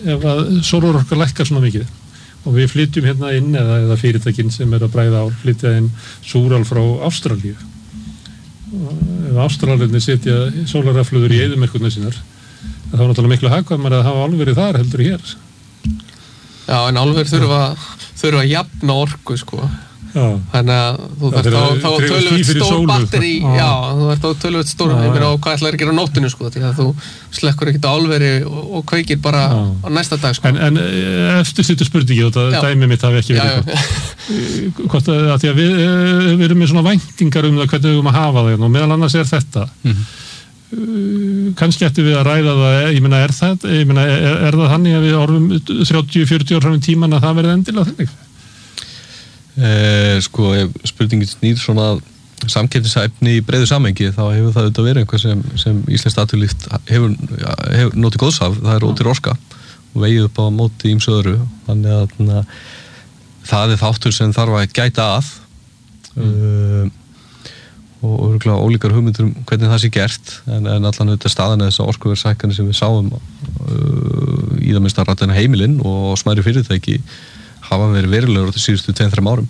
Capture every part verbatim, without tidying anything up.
ef að sólarorka lækkar svona mikið og við flytjum hérna inn eða, eða fyrirtækin sem er að bræða ál flytja inn súrál frá Ástralíu og ef Ástralarnir setja sólarrafhlöður í eyðimerkurnar sínar þá er náttúrulega miklu hagkvæmara að hafa álverið þar heldur hér. Já, en álver þurfa þurfa að jafna orku sko. Já. Þannig að þú þarft þá þá töluvert stór batteri, já, þú þarft þá töluvert stór, ég meina og hvað ætlar að gera á nóttunni sko, því að þú slekkur ekkert á álveri og, og kveikir bara já. Á næsta dag sko. En, en eftir sittur spurningi og það dæmi mitt hafi ekki verið gott. Hvort að, að því að við, við erum með svona væntingar um það hvernig við erum að hafa það og meðal annars er þetta. Mm-hmm. Kannski ættum við að ræða það, ég meina er það, ég meina er, er það þannig að við orðum þrjátíu til fjörutíu ár fram í tíman að það verði endilega þannig? Eh, sko, ef spurningin snýr svona samkeppnisefni í breiðu samhengi þá hefur það auðvitað verið eitthvað sem, sem íslenskt atvinnulíf hefur, hefur notið góðs af, það er ódýr orka og vegið upp á móti ýmsu öðru þannig að na, það er þáttur sem þarf að gæta að mm. uh, og örgulega ólíkar hugmyndur um hvernig það sé gert en, en allan auðvitað staðan þess að orkuverðshækkanir sem við sáum uh, í það minnsta rættina heimilinn og smærri fyrirtæki hafa verið verulegur á þessu síðustu tveim til þrem árum.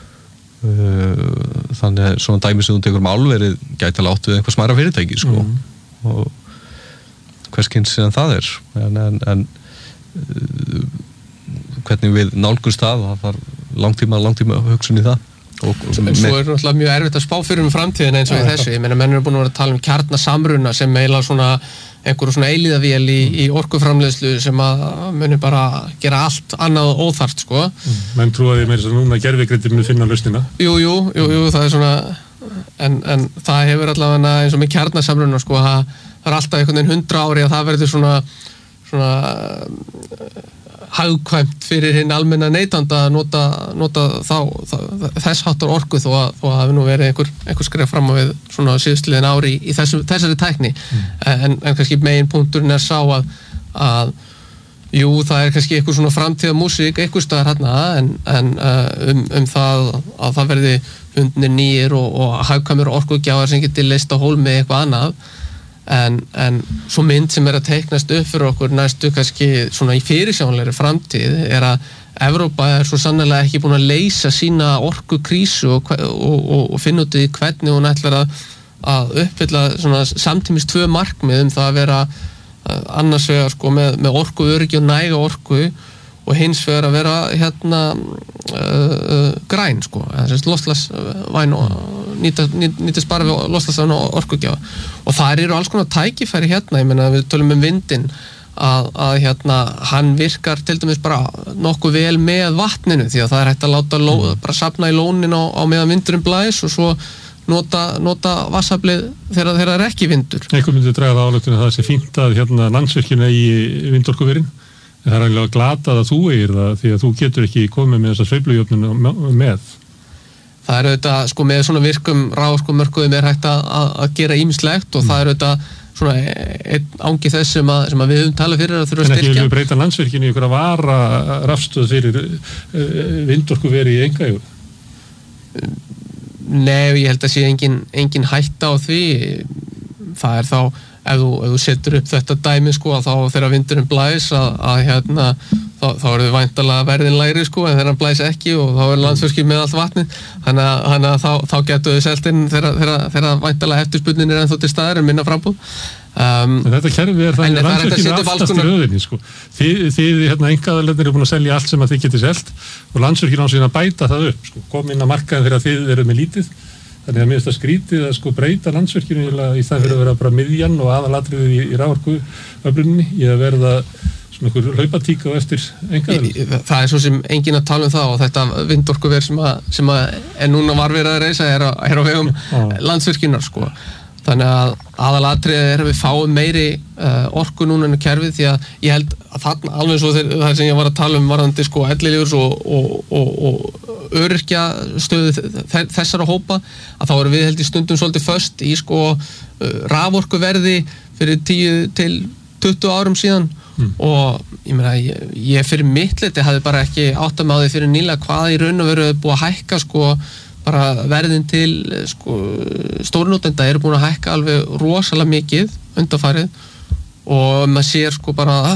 Þannig að svona dæmi sem þú tekur um álverið gæti alveg átt við einhver smæra fyrirtæki sko. Mm. Og hverskins sem það er. En, en, en hvernig við nálgumst það, það þarf langtíma, langtíma hugsun í það. Og, og en svo er náttúrulega mjög erfitt að spá fyrir um framtíðina eins og í þessu. Ég meina, menn eru búin að vera að tala um kjarnasamruna sem eiginlega svona einhverju svona eilíðavél í, í orkuframleiðslu sem að muni bara gera allt annað óþarft, sko. Mm. Menn trúaði meira svo núna gervigreitir muni finna lausnina. Jú, jú, jú, jú, það er svona, en, en það hefur allavega eins og með kjarnasamruna, sko, það, það er alltaf einhvern veginn hundra ári að það verður svona, svona hagkvæmt fyrir hinn almenna neytanda að nota, nota þá, þá þess háttar orku þó að það hafi nú verið einhver, einhver skref fram á við svona síðustliðin ári í þessu, þessari tækni mm. en, en kannski megin punkturinn er sá að, að jú, það er kannski eitthvað svona framtíða músík eitthvað staðar hérna en, en um, um það að það verði fundnir nýjir og, og hagkvæmur orkugjafar sem geti leyst á hólmi eitthvað annað En, en svo mynd sem er að teiknast upp fyrir okkur næstu kannski svona í fyrirsjáanlegri framtíð er að Evrópa er svo sannarlega ekki búin að leysa sína orkukrísu og, og, og, og finna út í hvernig hún ætlar að, að uppfylla svona samtímis tvö markmið um það að vera annars vegar sko með, með orkuöryggi og næga orku og hins vegar að vera hérna uh, græn sko, loftslagsvæn og nýta, nýta, nýtast bara við loftslagsvæn og orkugjafa og þar eru alls konar tækifæri hérna, ég meina við tölum um vindinn að, að hérna hann virkar til dæmis bara nokkuð vel með vatninu því að það er hægt að láta ló, bara safna í lónin á, á meðan vindurinn blæs og svo nota, nota vassaflið þegar það er ekki vindur. Einhver myndi draga það áleitinu að það sé fínt að hérna landsvirkjun í vindorkuverin það er alveg glatað að þú eigir það því að þú getur ekki komið með þessa sveiflujöfnun með. Það er auðvitað, sko með svona virkum raforkumörkuðum er hægt að, að, að gera ýmislegt og mm. það er auðvitað svona einn angi þess sem að, sem að við höfum talað fyrir að þurfa að styrkja. En ekki við breyta landsvirkjunni í ykkur að vara rafstöð fyrir uh, vindorkuveri í einkaeigu? Nei, ég held að sé engin, engin hætta á því. Það er þá ef þú, ef þú setur upp þetta dæmi sko að þá þegar vindurinn blæs að, að hérna þá, þá er þau væntanlega verðin lægri sko en þegar hann blæs ekki og þá er landsvirkjun með allt vatnið þannig að, þannig að þá, þá getur þau selt inn þegar, þegar, þegar væntanlega eftirspurnin er ennþá til staðar en minna frambúð um, en þetta kerfi er þannig að landsvirkjun er aftast í röðinni sko þið, þið hérna einkaðarnir eru búin að selja allt sem að þið getið selt og landsvirkjun á síðan að bæta það upp sko, kom inn að markaðin þegar þið eru með lítið þannig að mér finnst það skrítið að sko breyta landsvirkjunni í stað fyrir að vera bara miðjan og aðalatriðið í, í raforkuöfluninni í að verða svona einhver hlaupatíka á eftir einkaðarinn. Það er svo sem enginn að tala um það og þetta vindorkuver sem að, sem að er núna var verið að reisa er á, er á vegum ah. landsvirkjunnar sko. Þannig að aðalatriðið er að við fáum meiri uh, orku núna en kerfið því að ég held að þarna alveg svo þeir, það sem ég var að tala um varðandi sko ellilífeyris og, og, og, og öryrkja stöðu þessara hópa að þá erum við held í stundum svolítið föst í sko uh, raforkuverði fyrir tíu til tuttugu árum síðan mm. og ég meina ég, ég fyrir mitt leyti hafði bara ekki áttað með á því fyrir nýlega hvað í raun og veru búið að hækka sko bara verðin til sko, stórnotenda eru búin að hækka alveg rosalega mikið undanfarið og maður sér sko bara